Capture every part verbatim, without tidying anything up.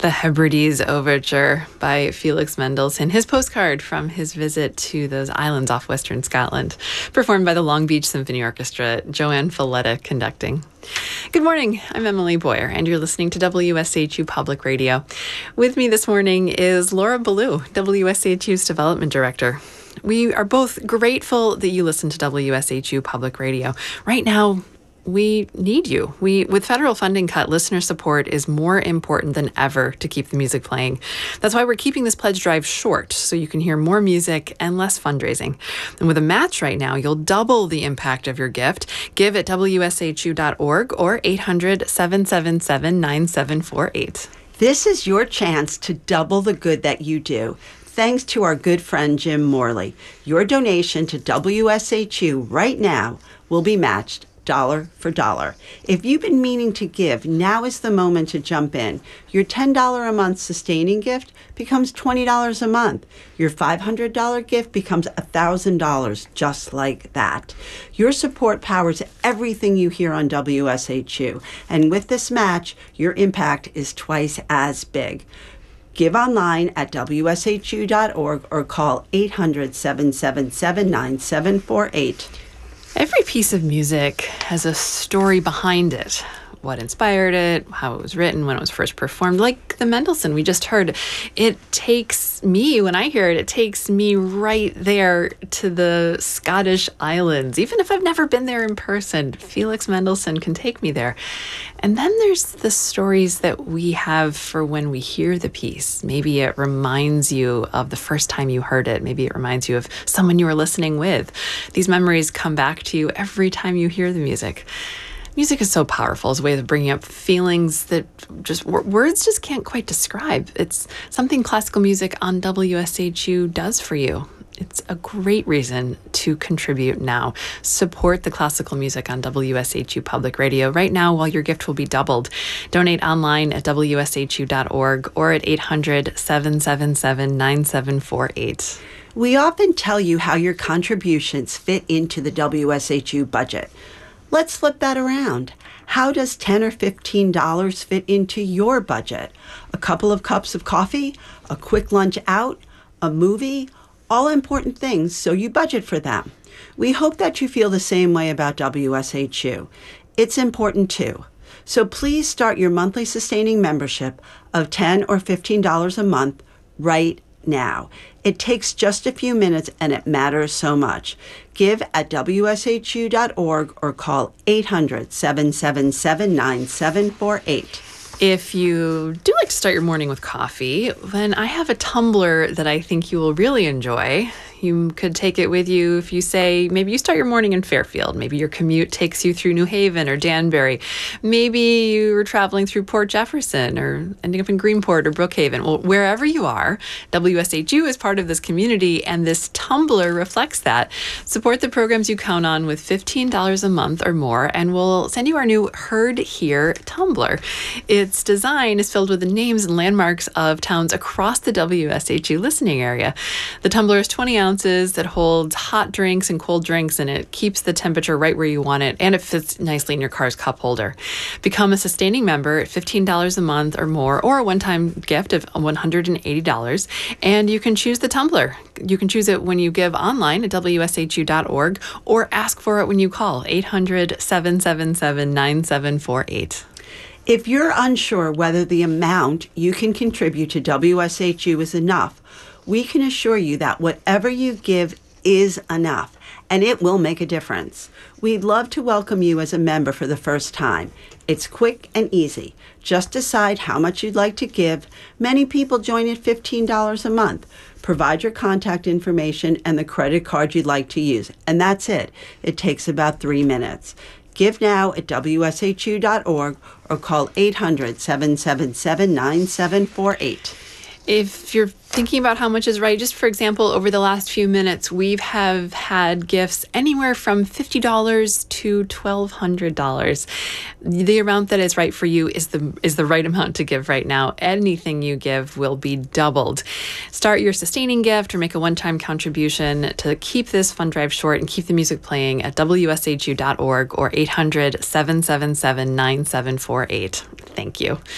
The Hebrides Overture by Felix Mendelssohn, his postcard from his visit to those islands off western Scotland, performed by the Long Beach Symphony Orchestra, Joanne Falletta conducting. Good morning, I'm Emily Boyer, and you're listening to W S H U Public Radio. With me this morning is Laura Ballou, W S H U's Development Director. We are both grateful that you listen to W S H U Public Radio. Right now, we need you. We, with federal funding cut, listener support is more important than ever to keep the music playing. That's why we're keeping this pledge drive short, so you can hear more music and less fundraising. And with a match right now, you'll double the impact of your gift. Give at W S H U dot org or eight hundred, seven seven seven, nine seven four eight. This is your chance to double the good that you do. Thanks to our good friend Jim Morley. Your donation to W S H U right now will be matched dollar for dollar. If you've been meaning to give, now is the moment to jump in. Your ten dollars a month sustaining gift becomes twenty dollars a month. Your five hundred dollars gift becomes one thousand dollars, just like that. Your support powers everything you hear on W S H U. And with this match, your impact is twice as big. Give online at W S H U dot org or call eight hundred, seven seven seven, nine seven four eight. Every piece of music has a story behind it. What inspired it, how it was written, when it was first performed. Like the Mendelssohn we just heard, it takes me, when I hear it, it takes me right there to the Scottish islands. Even if I've never been there in person, Felix Mendelssohn can take me there. And then there's the stories that we have for when we hear the piece. Maybe it reminds you of the first time you heard it. Maybe it reminds you of someone you were listening with. These memories come back to you every time you hear the music. Music is so powerful as a way of bringing up feelings that just words just can't quite describe. It's something classical music on W S H U does for you. It's a great reason to contribute now. Support the classical music on W S H U Public Radio right now while your gift will be doubled. Donate online at W S H U dot org or at eight hundred, seven seven seven, nine seven four eight. We often tell you how your contributions fit into the W S H U budget. Let's flip that around. How does ten or fifteen dollars fit into your budget? A couple of cups of coffee, a quick lunch out, a movie, all important things, so you budget for them. We hope that you feel the same way about W S H U. It's important too. So please start your monthly sustaining membership of ten or fifteen dollars a month right now. It takes just a few minutes and it matters so much. Give at W S H U dot org or call eight hundred, seven seven seven, nine seven four eight. If you do like to start your morning with coffee, then I have a tumbler that I think you will really enjoy. You could take it with you if you say, maybe you start your morning in Fairfield. Maybe your commute takes you through New Haven or Danbury. Maybe you were traveling through Port Jefferson or ending up in Greenport or Brookhaven. Well, wherever you are, W S H U is part of this community, and this tumbler reflects that. Support the programs you count on with fifteen dollars a month or more, and we'll send you our new Heard Here tumbler. Its design is filled with the names and landmarks of towns across the W S H U listening area. The tumbler is twenty ounces that holds hot drinks and cold drinks, and it keeps the temperature right where you want it, and it fits nicely in your car's cup holder. Become a sustaining member at fifteen dollars a month or more, or a one-time gift of one hundred eighty dollars, and you can choose the tumbler. You can choose it when you give online at W S H U dot org or ask for it when you call eight hundred, seven seven seven, nine seven four eight. If you're unsure whether the amount you can contribute to W S H U is enough, we can assure you that whatever you give is enough, and it will make a difference. We'd love to welcome you as a member for the first time. It's quick and easy. Just decide how much you'd like to give. Many people join at fifteen dollars a month. Provide your contact information and the credit card you'd like to use, and that's it. It takes about three minutes. Give now at W S H U dot org or call eight hundred, seven seven seven, nine seven four eight. If you're thinking about how much is right, just for example, over the last few minutes, we have had gifts anywhere from fifty dollars to twelve hundred dollars. The amount that is right for you is the is the right amount to give right now. Anything you give will be doubled. Start your sustaining gift or make a one-time contribution to keep this fund drive short and keep the music playing at W S H U dot org or eight hundred, seven seven seven, nine seven four eight. Thank you.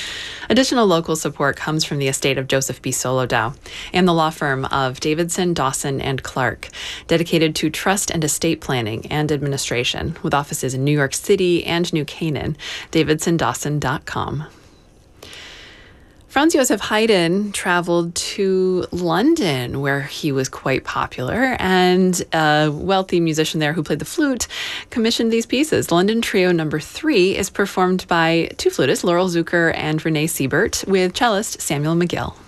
Additional local support comes from the estate of Joseph B. Solodow and the law firm of Davidson, Dawson, and Clark, dedicated to trust and estate planning and administration, with offices in New York City and New Canaan. davidson dawson dot com. Franz Josef Haydn traveled to London, where he was quite popular, and a wealthy musician there who played the flute commissioned these pieces. London Trio Number Three is performed by two flutists, Laurel Zucker and Renee Siebert, with cellist Samuel McGill.